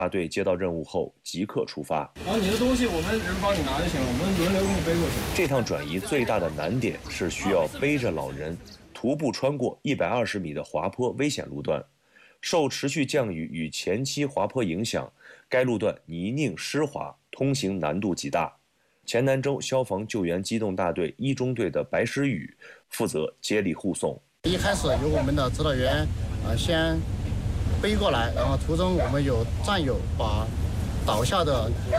大队接到任务后即刻出发。 然后你的东西我们人帮你拿就行了，我们轮流给你背过去。 这趟转移最大的难点是需要背着老人徒步穿过120米的滑坡危险路段。受持续降雨与前期滑坡影响，该路段泥泞湿滑，通行难度极大。黔南州消防救援机动大队1中队的白石宇负责接力护送。 一开始由我们的指导员先背过来，然后途中我们有战友把倒下的